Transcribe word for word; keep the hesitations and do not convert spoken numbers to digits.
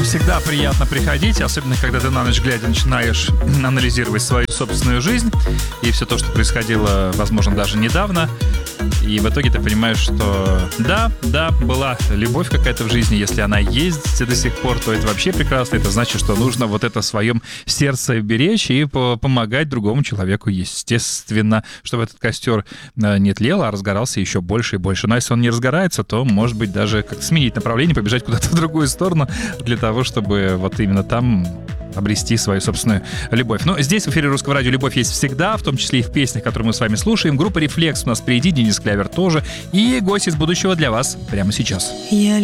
Всегда приятно приходить, особенно когда ты на ночь глядя начинаешь анализировать свою собственную жизнь и все то, что происходило, возможно, даже недавно. И в итоге ты понимаешь, что да, да, была любовь какая-то в жизни. Если она есть до сих пор, то это вообще прекрасно. Это значит, что нужно вот это в своем сердце беречь и помогать другому человеку, естественно, чтобы этот костер не тлел, а разгорался еще больше и больше. Но если он не разгорается, то, может быть, даже как сменить направление, побежать куда-то в другую сторону для того, чтобы вот именно там обрести свою собственную любовь. Но здесь в эфире Русского радио любовь есть всегда, в том числе и в песнях, которые мы с вами слушаем. Группа «Рефлекс» у нас впереди, Денис Клявер тоже. И гость из будущего для вас прямо сейчас. Я